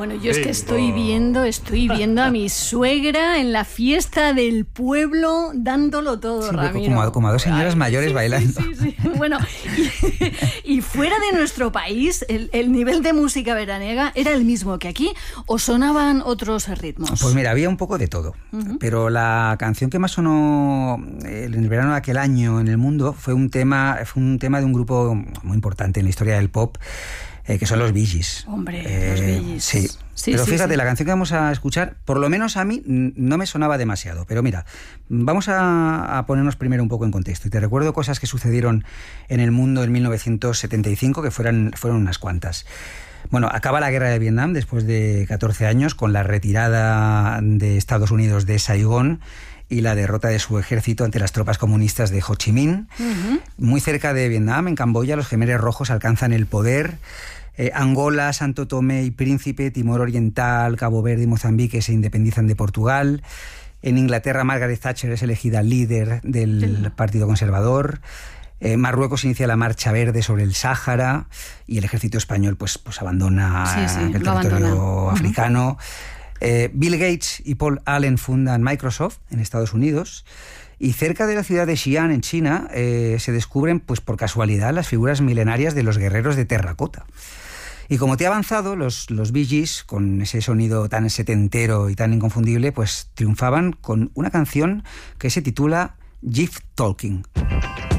Bueno, yo es que estoy viendo a mi suegra en la fiesta del pueblo dándolo todo, sí, Ramiro. Como a dos señoras mayores bailando. Sí. Bueno, y fuera de nuestro país, el nivel de música veraniega era el mismo que aquí, ¿o sonaban otros ritmos? Pues mira, había un poco de todo. Pero la canción que más sonó en el verano de aquel año en el mundo fue un tema de un grupo muy importante en la historia del pop, que son los Bee Gees. Hombre, los Bee Gees. Sí. Pero fíjate, la canción que vamos a escuchar, por lo menos a mí, no me sonaba demasiado. Pero mira, vamos a ponernos primero un poco en contexto. Y te recuerdo cosas que sucedieron en el mundo en 1975, que fueron unas cuantas. Bueno, acaba la guerra de Vietnam después de 14 años con la retirada de Estados Unidos de Saigón y la derrota de su ejército ante las tropas comunistas de Ho Chi Minh. Muy cerca de Vietnam, en Camboya, los Jemeres Rojos alcanzan el poder. Angola, Santo Tomé y Príncipe, Timor Oriental, Cabo Verde y Mozambique se independizan de Portugal. En Inglaterra, Margaret Thatcher es elegida líder del Partido Conservador. Marruecos inicia la Marcha Verde sobre el Sáhara y el ejército español pues abandona el territorio africano. Bill Gates y Paul Allen fundan Microsoft en Estados Unidos. Y cerca de la ciudad de Xi'an, en China, se descubren, pues por casualidad, las figuras milenarias de los guerreros de terracota. Y como te he avanzado, los Bee Gees, con ese sonido tan setentero y tan inconfundible, pues triunfaban con una canción que se titula Gift Talking.